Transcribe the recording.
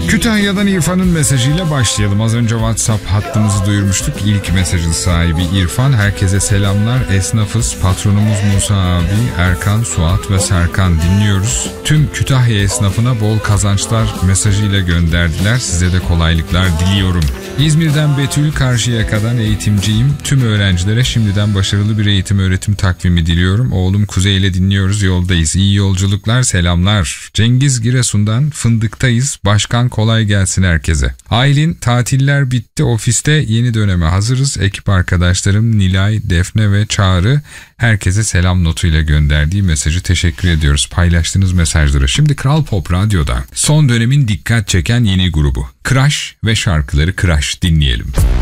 Kütahya'dan İrfan'ın mesajıyla başlayalım. Az önce WhatsApp hattımızı duyurmuştuk. İlk mesajın sahibi İrfan. Herkese selamlar. Esnafız. Patronumuz Musa abi, Erkan, Suat ve Serkan dinliyoruz. Tüm Kütahya esnafına bol kazançlar mesajıyla gönderdiler. Size de kolaylıklar diliyorum. İzmir'den Betül, Karşıyaka'dan eğitimciyim. Tüm öğrencilere şimdiden başarılı bir eğitim öğretim takvimi diliyorum. Oğlum Kuzey ile dinliyoruz, yoldayız. İyi yolculuklar, selamlar. Cengiz, Giresun'dan Fındık'tayız. Başkan kolay gelsin herkese. Aylin, tatiller bitti, ofiste yeni döneme hazırız. Ekip arkadaşlarım Nilay, Defne ve Çağrı herkese selam notuyla gönderdiği mesajı teşekkür ediyoruz. Paylaştığınız mesajlara. Şimdi Kral Pop Radyo'da son dönemin dikkat çeken yeni grubu Crush ve şarkıları Crush dinleyelim.